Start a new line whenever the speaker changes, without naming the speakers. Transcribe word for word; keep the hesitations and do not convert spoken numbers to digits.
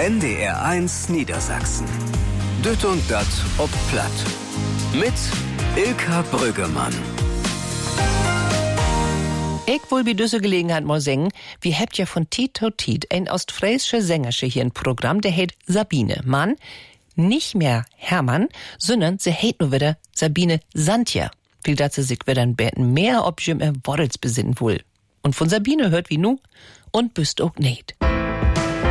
N D R eins Niedersachsen. Düt und dat ob Platt. Mit Ilka Brüggemann.
Ich will bei dieser Gelegenheit mal singen, wir habt ja von Tiet zu Tiet ein ostfriesische Sängersche hier ein Programm, der heißt Sabine. Mann, nicht mehr Hermann, sondern sie heißt nur wieder Sabine Santja. Viel dazu sich wieder ein bisschen mehr ob Jim Worrels besinnen wohl. Und von Sabine hört wie nu und büsst auch nicht.